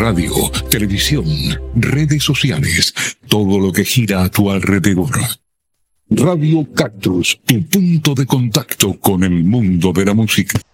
radio, televisión, redes sociales, todo lo que gira a tu alrededor. Radio Cactus, tu punto de contacto con el mundo de la música.